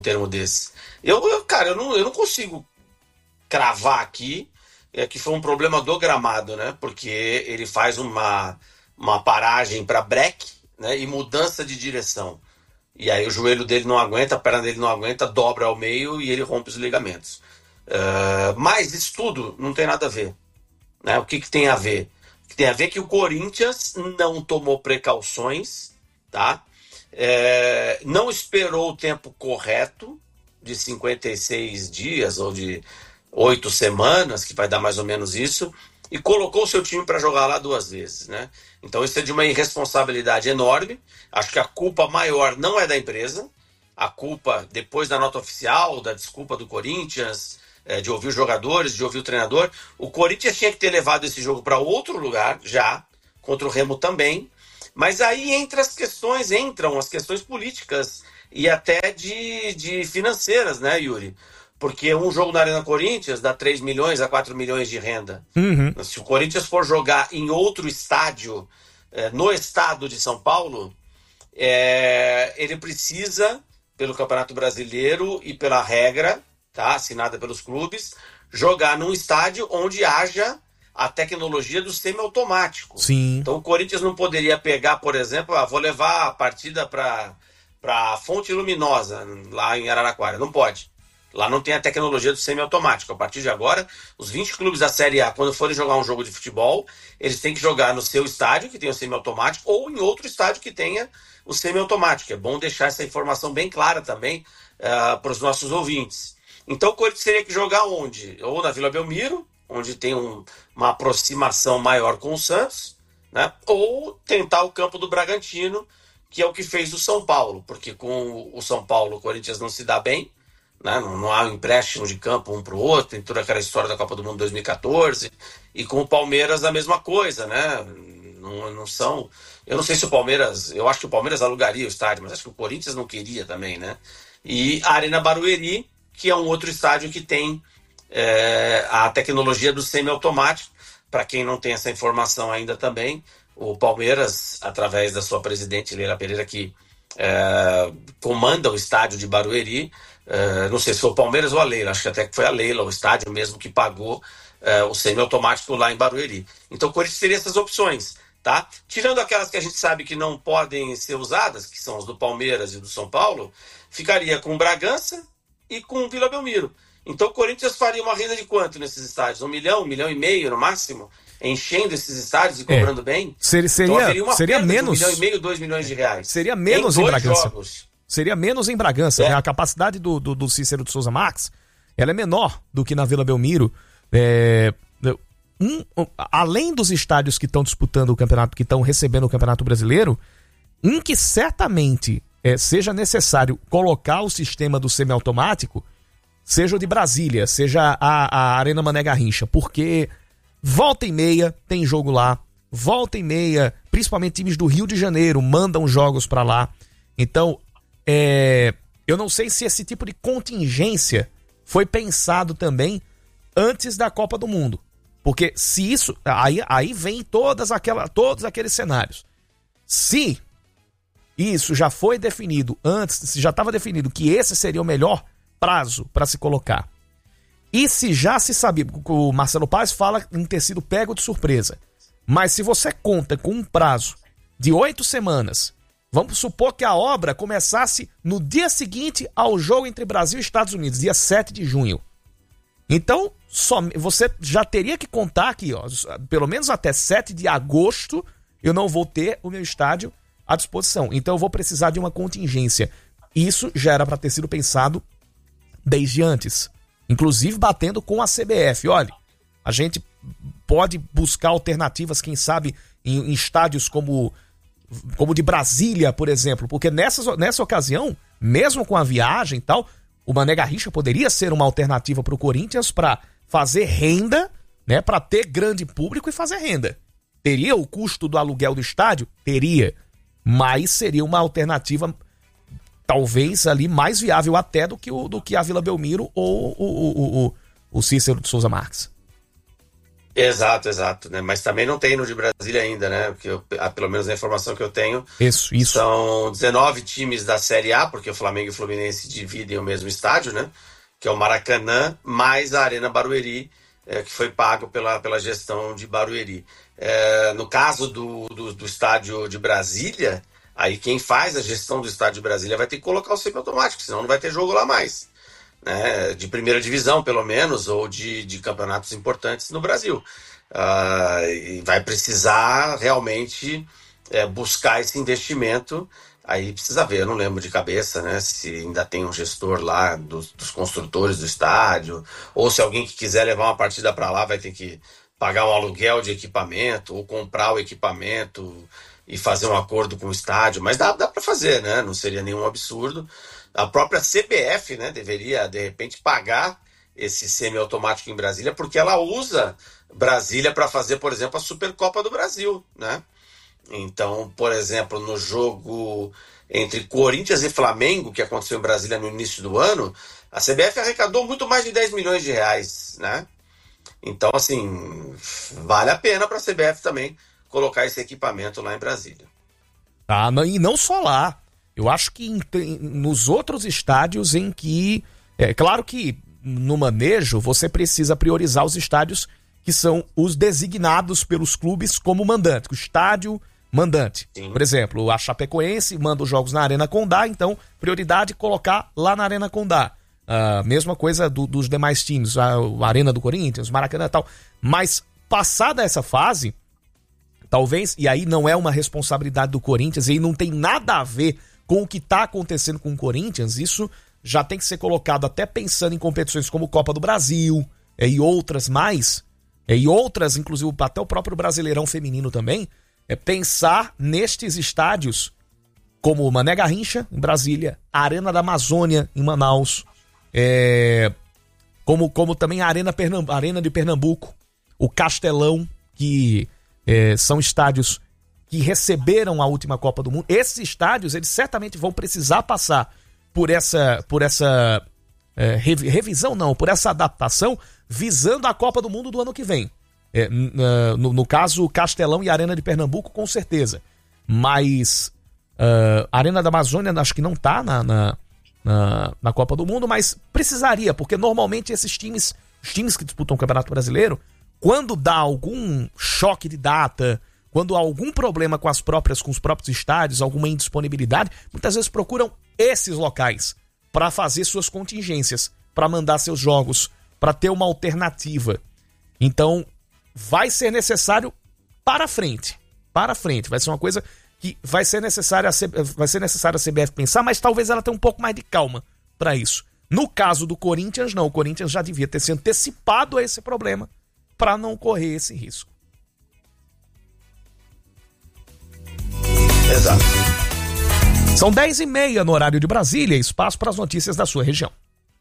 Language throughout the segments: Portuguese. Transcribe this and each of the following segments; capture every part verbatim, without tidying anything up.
termo desse. Eu, eu cara, eu não, eu não consigo cravar aqui é, que foi um problema do gramado, né? Porque ele faz uma, uma paragem para break, né? E mudança de direção. E aí o joelho dele não aguenta, a perna dele não aguenta, dobra ao meio e ele rompe os ligamentos. Uh, mas isso tudo não tem nada a ver, né? O que, que tem a ver? O que tem a ver é que o Corinthians não tomou precauções, tá? É, não esperou o tempo correto de cinquenta e seis dias ou de oito semanas, que vai dar mais ou menos isso, e colocou o seu time para jogar lá duas vezes, né? Então isso é de uma irresponsabilidade enorme. Acho que a culpa maior não é da empresa. A culpa, depois da nota oficial, da desculpa do Corinthians, é, de ouvir os jogadores, de ouvir o treinador, o Corinthians tinha que ter levado esse jogo para outro lugar, já, contra o Remo também. Mas aí entra as questões, entram as questões políticas e até de, de financeiras, né, Yuri? Porque um jogo na Arena Corinthians dá três milhões a quatro milhões de renda. Uhum. Se o Corinthians for jogar em outro estádio, é, no estado de São Paulo, é, ele precisa, pelo Campeonato Brasileiro e pela regra, tá, assinada pelos clubes, jogar num estádio onde haja a tecnologia do semiautomático. Sim. Então o Corinthians não poderia pegar, por exemplo, ah, vou levar a partida para a Fonte Luminosa, lá em Araraquara. Não pode. Lá não tem a tecnologia do semiautomático. A partir de agora, os vinte clubes da Série A, quando forem jogar um jogo de futebol, eles têm que jogar no seu estádio, que tem o semiautomático, ou em outro estádio que tenha o semiautomático. É bom deixar essa informação bem clara também uh, para os nossos ouvintes. Então o Corinthians teria que jogar onde? Ou na Vila Belmiro, onde tem um, uma aproximação maior com o Santos, né? Ou tentar o campo do Bragantino, que é o que fez o São Paulo, porque com o São Paulo o Corinthians não se dá bem, né? Não, não há um empréstimo de campo um para o outro, tem toda aquela história da Copa do Mundo dois mil e catorze, e com o Palmeiras a mesma coisa, né? Não, não são... Eu não sei se o Palmeiras... Eu acho que o Palmeiras alugaria o estádio, mas acho que o Corinthians não queria também, né? E a Arena Barueri, que é um outro estádio que tem é, a tecnologia do semiautomático. Para quem não tem essa informação ainda também, o Palmeiras, através da sua presidente Leila Pereira, que é, comanda o estádio de Barueri, é, não sei se foi o Palmeiras ou a Leila, acho que até que foi a Leila, o estádio mesmo que pagou é, o semiautomático lá em Barueri. Então o Corinthians teria essas opções, tá? Tirando aquelas que a gente sabe que não podem ser usadas, que são as do Palmeiras e do São Paulo, ficaria com Bragança e com Vila Belmiro. Então o Corinthians faria uma renda de quanto nesses estádios? Um milhão, um milhão e meio no máximo? Enchendo esses estádios e cobrando é. bem? Seria, seria, então haveria uma seria menos. De um milhão e meio, dois milhões de reais. Seria menos em, em Bragança. Jogos. Seria menos em Bragança. É. Né? A capacidade do, do, do Cícero de Souza Marques, ela é menor do que na Vila Belmiro. É, um, um, além dos estádios que estão disputando o campeonato, que estão recebendo o Campeonato Brasileiro, um que certamente é, seja necessário colocar o sistema do semiautomático, seja o de Brasília, seja a, a Arena Mané Garrincha, porque volta e meia tem jogo lá, volta e meia, principalmente times do Rio de Janeiro mandam jogos pra lá. Então, é, eu não sei se esse tipo de contingência foi pensado também antes da Copa do Mundo, porque se isso, aí, aí vem todas aquela, todos aqueles cenários. Se isso já foi definido antes, se já estava definido que esse seria o melhor prazo para se colocar, e se já se sabia, o Marcelo Paz fala em ter sido pego de surpresa, mas se você conta com um prazo de oito semanas, vamos supor que a obra começasse no dia seguinte ao jogo entre Brasil e Estados Unidos, dia sete de junho. Então, só, você já teria que contar aqui, ó, pelo menos até sete de agosto, eu não vou ter o meu estádio à disposição. Então eu vou precisar de uma contingência. Isso já era para ter sido pensado desde antes, inclusive batendo com a C B F. Olha, a gente pode buscar alternativas, quem sabe, em, em estádios como como de Brasília, por exemplo, porque nessa, nessa ocasião, mesmo com a viagem e tal, o Mané Garrincha poderia ser uma alternativa para o Corinthians para fazer renda, né, para ter grande público e fazer renda. Teria o custo do aluguel do estádio? Teria, mas seria uma alternativa talvez ali mais viável até do que, o, do que a Vila Belmiro ou o, o, o, o Cícero de Souza Marques. Exato, exato, né? Mas também não tem no de Brasília ainda, né? Porque eu, pelo menos a informação que eu tenho, isso, isso. São dezenove times da Série A, porque o Flamengo e o Fluminense dividem o mesmo estádio, né? Que é o Maracanã, mais a Arena Barueri, é, que foi pago pela, pela gestão de Barueri. É, no caso do, do, do estádio de Brasília, aí quem faz a gestão do estádio de Brasília vai ter que colocar o semiautomático, senão não vai ter jogo lá mais. Né, de primeira divisão, pelo menos, ou de, de campeonatos importantes no Brasil. Uh, e vai precisar realmente é, buscar esse investimento. Aí precisa ver, eu não lembro de cabeça, né, se ainda tem um gestor lá dos, dos construtores do estádio, ou se alguém que quiser levar uma partida para lá vai ter que pagar um aluguel de equipamento, ou comprar o equipamento e fazer um acordo com o estádio. Mas dá, dá para fazer, né? Não seria nenhum absurdo. A própria C B F, né, deveria, de repente, pagar esse semiautomático em Brasília, porque ela usa Brasília para fazer, por exemplo, a Supercopa do Brasil, né? Então, por exemplo, no jogo entre Corinthians e Flamengo, que aconteceu em Brasília no início do ano, a C B F arrecadou muito mais de dez milhões de reais, né? Então, assim, vale a pena para a C B F também colocar esse equipamento lá em Brasília. Ah, e não só lá. Eu acho que em, em, nos outros estádios em que... É claro que no manejo você precisa priorizar os estádios que são os designados pelos clubes como mandante. O estádio mandante. Sim. Por exemplo, a Chapecoense manda os jogos na Arena Condá, então prioridade colocar lá na Arena Condá. Uh, mesma coisa do, dos demais times, a, a Arena do Corinthians, Maracanã e tal. Mas passada essa fase, talvez, e aí não é uma responsabilidade do Corinthians, e aí não tem nada a ver com o que está acontecendo com o Corinthians, isso já tem que ser colocado até pensando em competições como Copa do Brasil é, e outras mais, é, e outras, inclusive até o próprio Brasileirão Feminino também, é pensar nestes estádios como o Mané Garrincha, em Brasília, a Arena da Amazônia, em Manaus, é, como, como também a Arena, Pernamb- Arena de Pernambuco, o Castelão, que é, são estádios que receberam a última Copa do Mundo. Esses estádios, eles certamente vão precisar passar por essa, por essa é, revisão, não, por essa adaptação, visando a Copa do Mundo do ano que vem. É, no, no caso, Castelão e Arena de Pernambuco, com certeza. Mas uh, a Arena da Amazônia acho que não está na, na, na, na Copa do Mundo, mas precisaria, porque normalmente esses times, os times que disputam o Campeonato Brasileiro, quando dá algum choque de data, quando há algum problema com as próprias, com os próprios estádios, alguma indisponibilidade, muitas vezes procuram esses locais para fazer suas contingências, para mandar seus jogos, para ter uma alternativa. Então, vai ser necessário para frente, para frente. Vai ser uma coisa que vai ser necessária a C B F, vai ser necessário a C B F pensar, mas talvez ela tenha um pouco mais de calma para isso. No caso do Corinthians, não. O Corinthians já devia ter se antecipado a esse problema para não correr esse risco. Exato. São dez e meia no horário de Brasília, espaço para as notícias da sua região.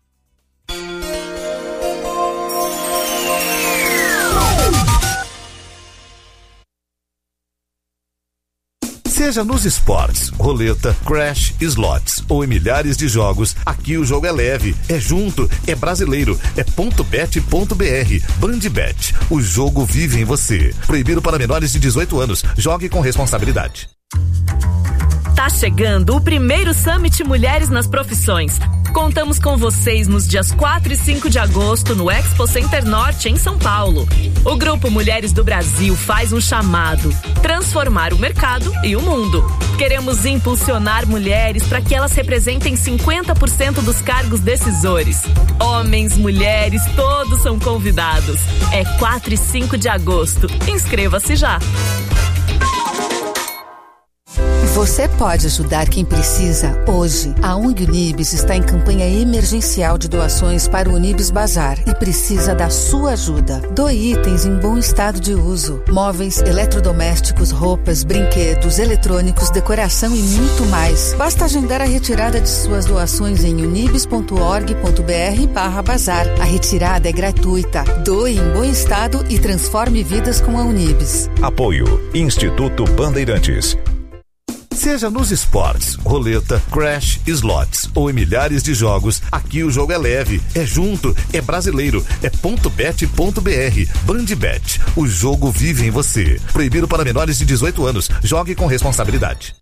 Seja nos esportes, roleta, crash, slots ou em milhares de jogos, aqui o jogo é leve, é junto, é brasileiro, é ponto bet ponto b r. Bandbet, o jogo vive em você. Proibido para menores de dezoito anos. Jogue com responsabilidade. Tá chegando o primeiro Summit Mulheres nas Profissões. Contamos com vocês nos dias quatro e cinco de agosto no Expo Center Norte, em São Paulo. O Grupo Mulheres do Brasil faz um chamado: transformar o mercado e o mundo. Queremos impulsionar mulheres para que elas representem cinquenta por cento dos cargos decisores. Homens, mulheres, todos são convidados. É quatro e cinco de agosto. Inscreva-se já. Você pode ajudar quem precisa hoje. A O N G Unibis está em campanha emergencial de doações para o Unibis Bazar e precisa da sua ajuda. Doe itens em bom estado de uso. Móveis, eletrodomésticos, roupas, brinquedos, eletrônicos, decoração e muito mais. Basta agendar a retirada de suas doações em unibis ponto org ponto b r barra bazar. A retirada é gratuita. Doe em bom estado e transforme vidas com a Unibis. Apoio Instituto Bandeirantes. Seja nos esportes, roleta, crash, slots ou em milhares de jogos, aqui o jogo é leve, é junto, é brasileiro, é ponto bet ponto br. Bandbet, o jogo vive em você. Proibido para menores de dezoito anos. Jogue com responsabilidade.